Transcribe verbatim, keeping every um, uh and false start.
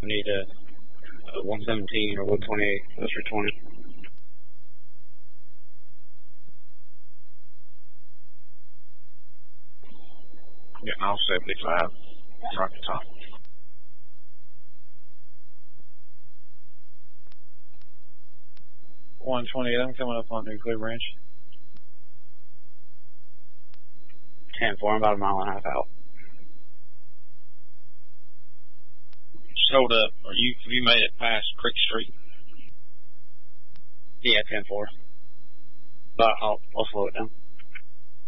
I need a, a one seventeen or one twenty-eight. Those for twenty. Yeah, I'll seventy-five. Rocket top. one twenty-eight, I'm coming up on Nuclear Branch. ten four, I'm about a mile and a half out. Just hold up. Are you, have you made it past Creek Street? Yeah, ten four. But I'll, I'll slow it down.